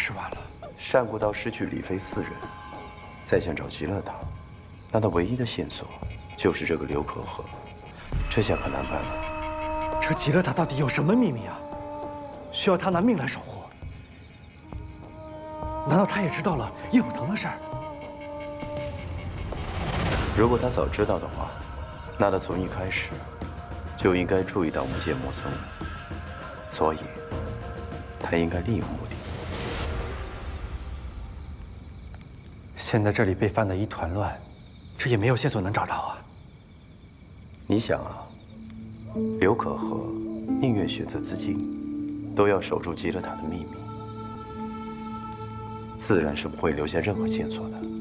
是晚了。 单国道失去李妃4人，再想找极乐岛，那他唯一的线索就是这个刘可可，这下可难办了。 这极乐塔到底有什么秘密啊？需要他拿命来守护？难道他也知道了叶永腾的事儿？ 如果他早知道的话，那他从一开始就应该注意到无界魔僧，所以他应该另有目的。 现在这里被翻得一团乱，这也没有线索能找到啊。 你想啊，刘可可宁愿选择自尽，都要守住极乐塔的秘密，自然是不会留下任何线索的。